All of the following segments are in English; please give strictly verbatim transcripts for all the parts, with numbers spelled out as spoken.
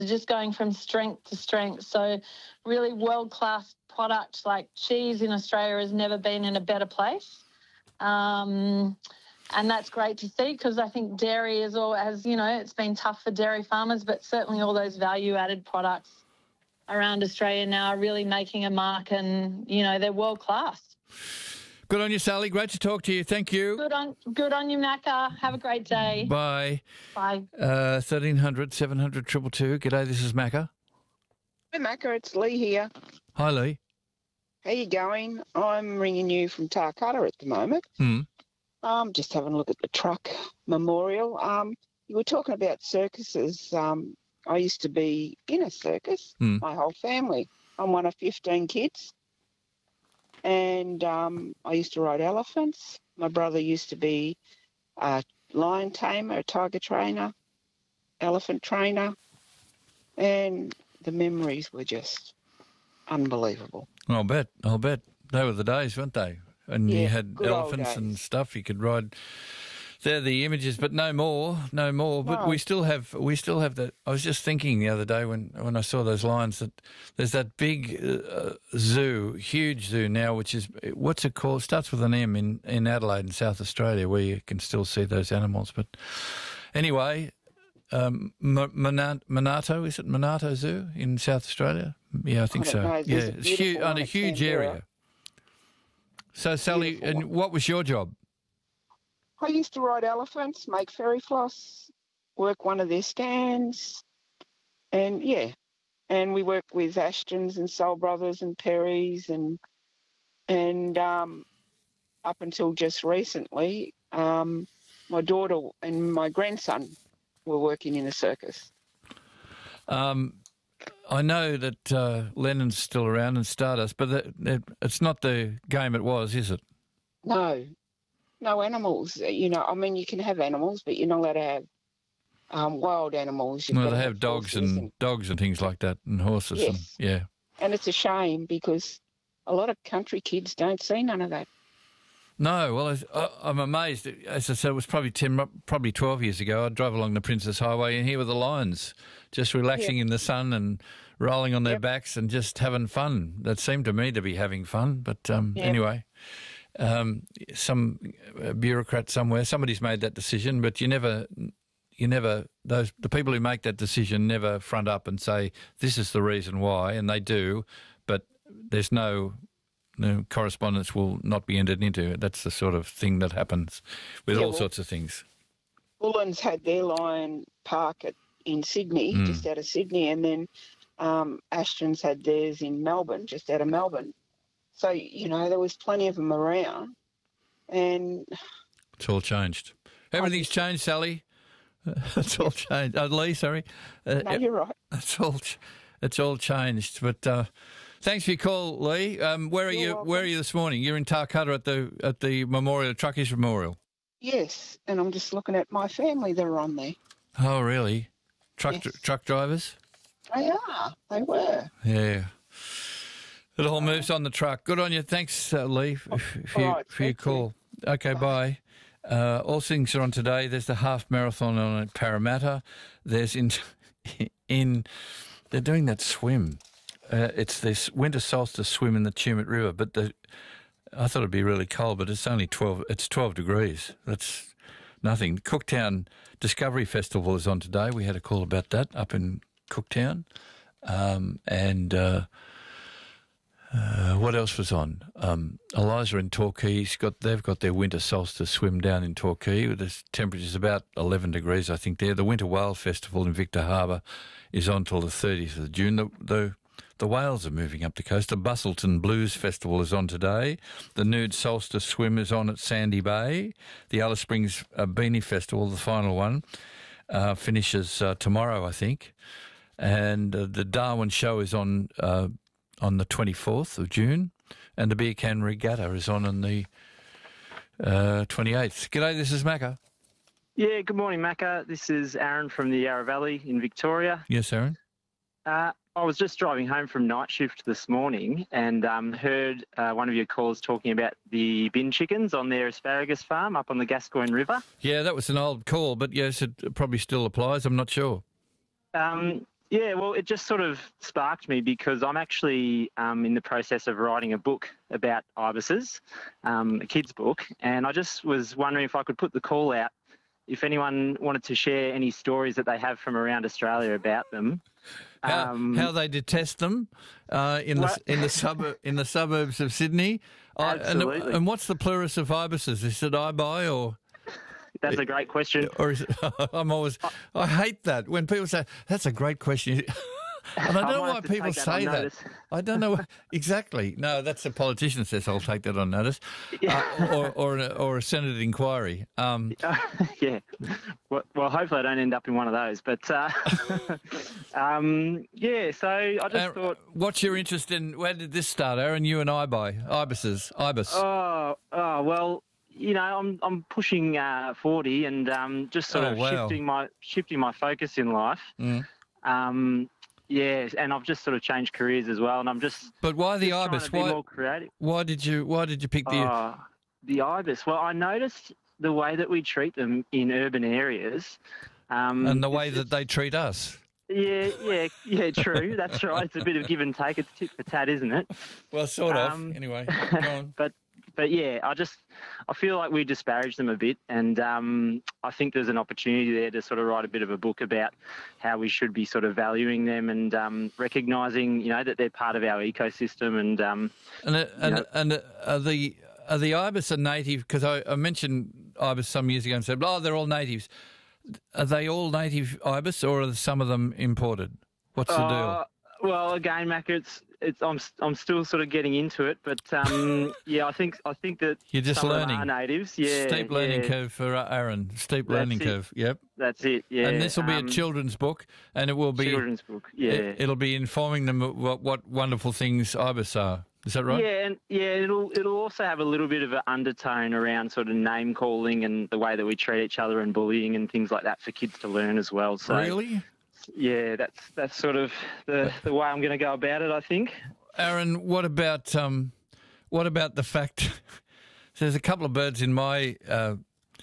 just going from strength to strength. So really world-class product. Like cheese in Australia has never been in a better place. Um, and that's great to see because I think dairy is all, as you know, it's been tough for dairy farmers, but certainly all those value-added products around Australia now are really making a mark and, you know, they're world-class. Good on you, Sally. Great to talk to you. Thank you. Good on good on you, Macca. Have a great day. Bye. Bye. Uh, thirteen hundred, seven hundred, two two two. G'day, this is Macca. Hey, Macca, it's Lee here. Hi, Lee. How you going? I'm ringing you from Tarcutta at the moment. Hmm. Um, just having a look at the truck memorial. Um, you were talking about circuses. Um, I used to be in a circus, Hmm. my whole family. I'm one of fifteen kids. And um, I used to ride elephants. My brother used to be a lion tamer, a tiger trainer, elephant trainer. And the memories were just unbelievable. I'll bet. I'll bet. They were the days, weren't they? And Yeah, you had good old elephants and days. stuff. You could ride. They're the images, but no more, no more. But No. we still have, we still have that. I was just thinking the other day when, when I saw those lions that there's that big uh, zoo, huge zoo now, which is what's it called? It starts with an M in, in Adelaide in South Australia, where you can still see those animals. But anyway, um, M- Monat- Monarto, is it Monarto Zoo in South Australia? Yeah, I think I so. don't know. Yeah, There's a it's beautiful huge, one on a at huge Canberra. area. So, Sally, Beautiful and one. what was your job? I used to ride elephants, make fairy floss, work one of their stands, and yeah, and we work with Ashtons and Soul Brothers and Perrys and and um, up until just recently, um, my daughter and my grandson were working in a circus. Um, I know that uh, Lennon's still around and Stardust, but that, that, it's not the game it was, is it? No, no animals. You know, I mean, you can have animals, but you're not allowed to have um, wild animals. You've Well, got they to have dogs horses and, dogs and things like that, and horses. Yes. And, yeah. And it's a shame because a lot of country kids don't see none of that. No, well, I, I, I'm amazed. As I said, it was probably ten, probably twelve years ago. I'd drive along the Princess Highway, and here were the lions, just relaxing Yeah. in the sun and rolling on their Yep. backs and just having fun. That seemed to me to be having fun. But um, Yep. anyway, um, some uh, bureaucrat somewhere, somebody's made that decision, but you never. You never those the people who make that decision never front up and say this is the reason why, and they do, but there's no, no correspondence will not be entered into. That's the sort of thing that happens with Yeah, all well- sorts of things. Bullens had their lion park at, in Sydney, Mm. just out of Sydney, and then um, Ashton's had theirs in Melbourne, just out of Melbourne. So, you know, there was plenty of them around. And It's all changed. Everything's changed, Sally. It's all changed. Uh, Lee, sorry. Uh, no, you're right. It's all ch- it's all changed. But uh, thanks for your call, Lee. Um, where are You're you? welcome. Where are you this morning? You're in Tarcutta at the at the memorial, Truckies Memorial. Yes, and I'm just looking at my family that are on there. Oh, really? Truck Yes. truck drivers? They are. They were. Yeah. It all moves on the truck. Good on you. Thanks, uh, Lee, f- f- for, all your, right, for your thank you. call. Okay, bye. Uh, all things are on today. There's the half marathon on at Parramatta. There's in in they're doing that swim. Uh, it's this winter solstice swim in the Tumut River. But the I thought it'd be really cold, but it's only twelve. It's twelve degrees. That's nothing. Cooktown Discovery Festival is on today. We had a call about that up in Cooktown, um, and. Uh, Uh, what else was on? Um, Eliza in Torquay, got they've got their winter solstice swim down in Torquay. The temperature's about eleven degrees, I think. There, the Winter Whale Festival in Victor Harbour is on till the thirtieth of June. The, the the whales are moving up the coast. The Bustleton Blues Festival is on today. The Nude Solstice Swim is on at Sandy Bay. The Alice Springs uh, Beanie Festival, the final one, uh, finishes uh, tomorrow, I think. And uh, the Darwin Show is on. Uh, on the twenty-fourth of June, and the Beer Can Regatta is on on the uh, twenty-eighth. G'day, this is Macca. Yeah, good morning, Macca. This is Aaron from the Yarra Valley in Victoria. Yes, Aaron? Uh, I was just driving home from night shift this morning and um, heard uh, one of your callers talking about the bin chickens on their asparagus farm up on the Gascoyne River. Yeah, that was an old call, but yes, it probably still applies. I'm not sure. Um, Yeah, well, it just sort of sparked me because I'm actually um, in the process of writing a book about ibises, um, a kid's book, and I just was wondering if I could put the call out if anyone wanted to share any stories that they have from around Australia about them. How, Um, how they detest them uh, in Well- the in the suburb in the suburbs of Sydney. I- and, Absolutely. and what's the plurus of ibises? Is it ibi or That's a great question. or is it, I'm always I hate that when people say that's a great question. And I don't I know might why have to people take that on say that. notice. I don't know exactly. No, that's a politician says I'll take that on notice, uh, or or, a, or a Senate inquiry. Um, yeah. Well, well, hopefully I don't end up in one of those. But uh, um, yeah, so I just Aaron, thought, what's your interest in? Where did this start, Aaron? You and I by ibises, ibis. oh, oh well. You know, I'm I'm pushing uh, forty and um, just sort Oh, of wow. shifting my shifting my focus in life. Mm. Um, yeah, and I've just sort of changed careers as well, and I'm just, But why the just trying ibis? to be Why more creative. why did you why did you pick the? Oh, the ibis. Well, I noticed the way that we treat them in urban areas, um, and the way it's- that they treat us. Yeah, yeah, yeah. True. That's right. It's a bit of give and take. It's tit for tat, isn't it? Well, sort of. Um, Anyway, go on. But but yeah, I just I feel like we disparage them a bit, and um, I think there's an opportunity there to sort of write a bit of a book about how we should be sort of valuing them and um, recognising, you know, that they're part of our ecosystem. And um, And uh, and know- and uh, are the are the ibis a native? Because I, I mentioned ibis some years ago and said, oh, they're all natives. Are they all native ibis, or are some of them imported? What's the uh, deal? well, again, Mac, it's it's I'm I'm still sort of getting into it, but um, yeah, I think I think that You're just some of them learning. are natives. Yeah, Steep learning yeah, curve for uh, Aaron. Steep That's learning it. curve. Yep. That's it. Yeah, And this will be um, a children's book, and it will be children's book. Yeah. it, it'll be informing them of what, what wonderful things ibis are. Is that right? Yeah, and yeah, it'll it'll also have a little bit of an undertone around sort of name calling and the way that we treat each other and bullying and things like that for kids to learn as well. So Really? yeah, that's that's sort of the the way I'm going to go about it, I think. Aaron, what about um, what about the fact there's a couple of birds in my uh,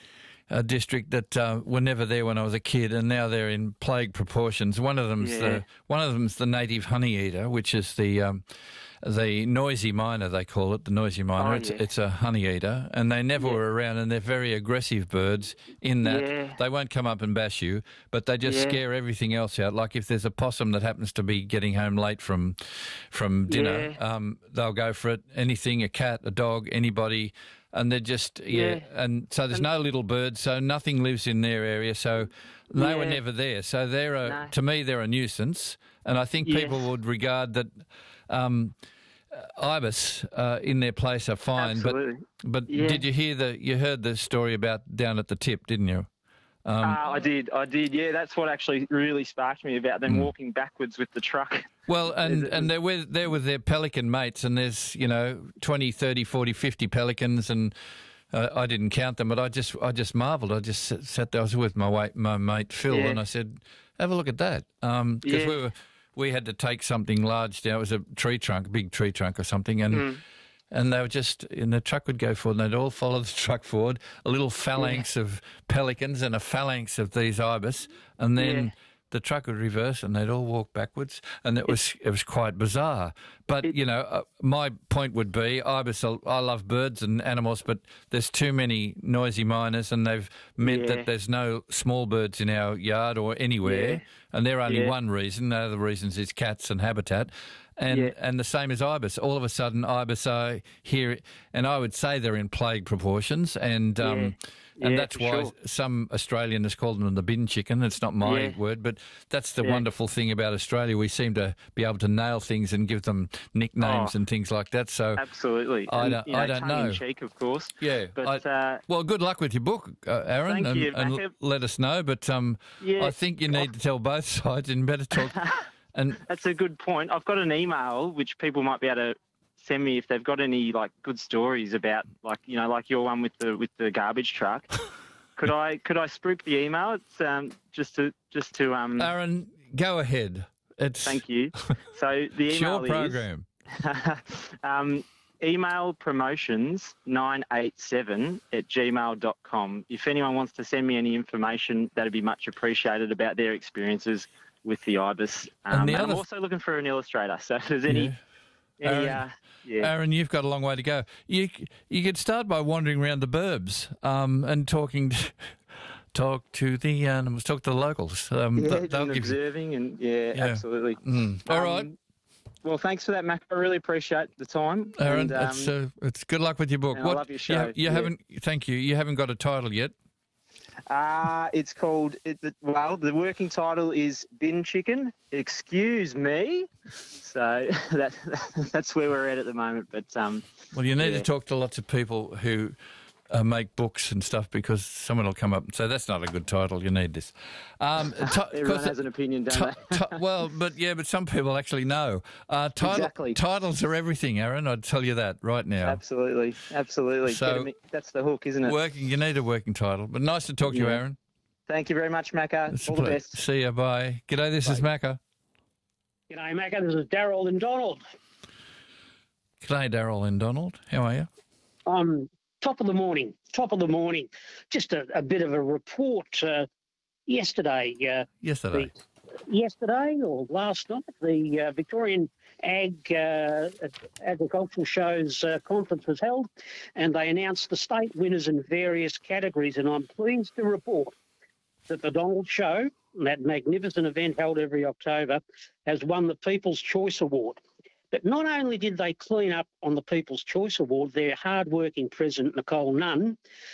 uh, district that uh, were never there when I was a kid, and now they're in plague proportions. One of them's Yeah. the one of them's the native honey eater, which is the um, the noisy miner, they call it, the noisy miner. Oh, it's, yeah. it's a honey eater, and they never Yeah. were around, and they're very aggressive birds in that Yeah. they won't come up and bash you, but they just Yeah. scare everything else out. Like if there's a possum that happens to be getting home late from from dinner, Yeah. um, they'll go for it. Anything, a cat, a dog, anybody. And they're just, yeah. Yeah. And so there's no little birds, so nothing lives in their area. So they were Yeah. never there. So they're a, No. to me, they're a nuisance. And I think Yes. people would regard that um, uh, ibis uh, in their place are fine. Absolutely. But but Yeah. did you hear the, you heard the story about down at the tip, didn't you? Um, Uh, I did, I did. Yeah, that's what actually really sparked me about them walking backwards with the truck. Well, and, it- and they're with, they're with their pelican mates, and there's, you know, twenty, thirty, forty, fifty pelicans, and uh, I didn't count them, but I just I just marvelled. I just sat, sat there, I was with my, mate, my mate Phil, Yeah. and I said, have a look at that. Because Yeah. we were we had to take something large down. It was a tree trunk, a big tree trunk or something, and Mm. and they were just, and the truck would go forward, and they'd all follow the truck forward, a little phalanx of pelicans and a phalanx of these ibis, and then Yeah. the truck would reverse, and they'd all walk backwards, and it was it was quite bizarre. But It- you know, uh, my point would be, ibis. are- I love birds and animals, but there's too many noisy miners, and they've meant Yeah. that there's no small birds in our yard or anywhere, Yeah. and they're only Yeah. one reason. The other reasons is cats and habitat. And Yeah. and the same as ibis. All of a sudden, ibis are here, and I would say they're in plague proportions, and um, Yeah. and Yeah, that's for why sure. some Australian has called them the bin chicken. It's not my Yeah. word, but that's the Yeah. wonderful thing about Australia. We seem to be able to nail things and give them nicknames Oh. and things like that. So Absolutely. I And, don't- you know, I don't tongue in know. cheek, of course. yeah, But I- uh, well, good luck with your book, uh, Aaron, Thank and, you, and Mac. let us know. But um, yeah, I think you need to tell both sides, and better talk. And that's a good point. I've got an email which people might be able to send me if they've got any like good stories about, like, you know, like your one with the with the garbage truck. could I could I spruik the email? It's um just to just to um. Aaron, go ahead. It's Thank you. So the it's your email is program. um, email promotions nine eight seven at gmail dot com. If anyone wants to send me any information, that'd be much appreciated about their experiences with the Ibis. And Um, the and other- I'm also looking for an illustrator. So if there's any, Yeah. any Aaron- uh, yeah. Aaron, you've got a long way to go. You you could start by wandering around the burbs um, and talking, to, talk to the animals, talk to the locals. Um, yeah, th- they'll and give you. observing and yeah, Yeah. absolutely. Mm. All Um, right, Well, thanks for that, Mac. I really appreciate the time. Aaron. and, um, it's uh, it's good luck with your book. and I love your show. You, you Yeah. haven't. Thank you. You haven't got a title yet. Uh, it's called, it, the, well, the working title is Bin Chicken. Excuse me. So that that's where we're at at the moment. But um, Well, you need Yeah. to talk to lots of people who uh, make books and stuff because someone will come up and say, that's not a good title, you need this. Um, ti- everyone 'cause has an opinion, don't ti- they? ti- well, but yeah, but some people actually know. Uh, title, Exactly. Titles are everything, Aaron, I'd tell you that right now. Absolutely, absolutely. So- Get 'em- that's the hook, isn't it? Working, you need a working title. But nice to talk to you, Yeah. Aaron. Thank you very much, Macca. It's a All the ple- best. See you, bye. G'day, this is Macca. G'day, Macca. This is Daryl and Donald. G'day, Daryl and Donald. How are you? Um, top of the morning. Top of the morning. Just a, a bit of a report. Uh, yesterday, uh, Yesterday. yesterday or last night, the uh, Victorian Ag uh, Agricultural Shows uh, conference was held, and they announced the state winners in various categories. And I'm pleased to report that the Donald Show, that magnificent event held every October, has won the People's Choice Award. But not only did they clean up on the People's Choice Award, their hard-working president, Nicole Nunn,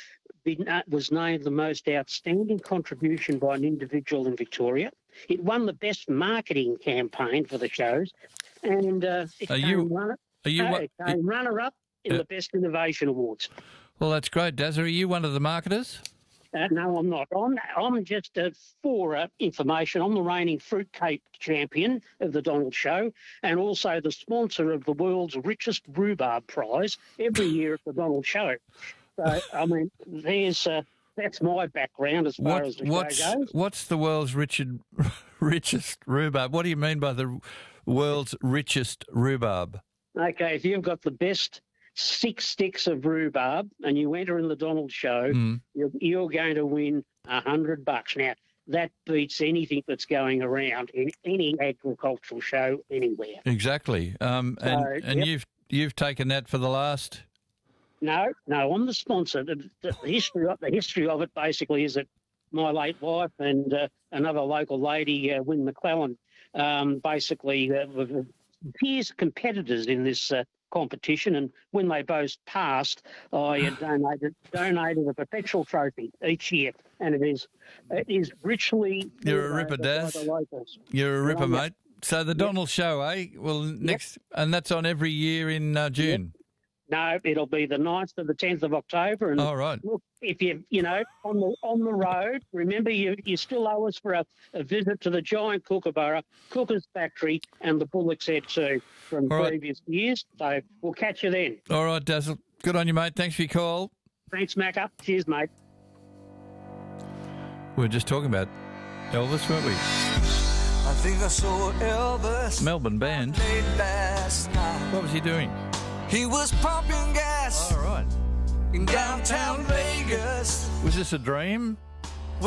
was named the most outstanding contribution by an individual in Victoria. It won the best marketing campaign for the shows, and uh, it Are came, you- runner, Are you? uh, one- it came runner-up in Yeah. the Best Innovation Awards. Well, that's great, Daz. Are you one of the marketers? Uh, no, I'm not. I'm, I'm just uh, for uh, information. I'm the reigning fruitcake champion of the Donald Show and also the sponsor of the world's richest rhubarb prize every year at the Donald Show. So, I mean, there's uh, that's my background as far What, as the what's show goes. what's the world's richard, richest rhubarb? What do you mean by the world's richest rhubarb? Okay, if you've got the best six sticks of rhubarb and you enter in the Donald Show, Mm. you're, you're going to win a hundred bucks. Now, that beats anything that's going around in any agricultural show anywhere. Exactly. Um, and So, and yep. you've you've taken that for the last. No, no, I'm the sponsor. The, the history of the history of it basically is that my late wife and uh, another local lady, uh, Wynne McClellan, um, basically uh, were peers competitors in this uh, competition, and when they both passed, I uh, donated donated a perpetual trophy each year, and it is it is richly You're a uh, ripper, by Daz. the locals. You're a ripper, I'm- mate. So the Donald Show, eh? Well, next, and that's on every year in uh, June. No, it'll be the ninth to the tenth of October, and All right. look, if you you know on the on the road, remember you you still owe us for a, a visit to the giant Kookaburra Cookers factory and the Bullock's Head too from All right. previous years. So we'll catch you then. All right, Dazzle. Good on you, mate. Thanks for your call. Thanks, Macca. Cheers, mate. We were just talking about Elvis, weren't we? I think I saw Elvis Melbourne band. late last night. What was he doing? He was pumping gas All right. in downtown Vegas. Was this a dream?